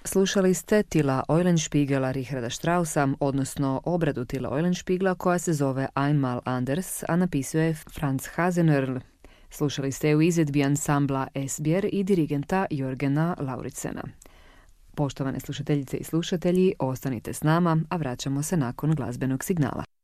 Slušali ste Tila Eulenspiegela Richarda Straussa, odnosno obradu Tila Eulenspiegela koja se zove Einmal anders, a napisuje Franz Hasenerl. Slušali ste u izvedbi ansambla Esbjer i dirigenta Jorgena Lauritsena. Poštovane slušateljice i slušatelji, ostanite s nama, a vraćamo se nakon glazbenog signala.